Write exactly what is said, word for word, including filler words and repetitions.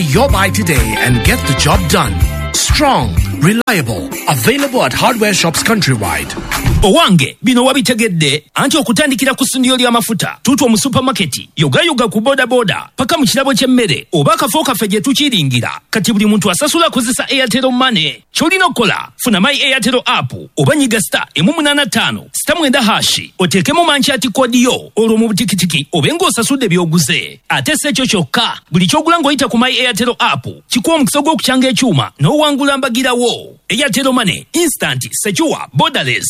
your buy today and get the job done. Strong, reliable, available at hardware shops countrywide. Owange, bino wabitegedde, anti okutandikira ku ssundiro ly'amafuta, tutwa mu supermarket, yoga yoga ku boda boda, paka mu kirabo ky'emmere, oba akafo kaffe gye tukiringira, kati buli muntu asasula kozesa Airtel Money. Ky'olina okukola, funa My Airtel app, oba nyiga star emu munaana ttaano, star mwenda hashi, oteekemu manchati kodi yo, olwo mu butikitiki, obenga osasudde by'oguze. Ate si ekyo kyokka, buli ky'ogula ng'oyita ku My Airtel app, kikuwa omukisa gw'okukyanga ekyuma, n'owangula mbagirawo. Airtel Money, instant, secure, borderless.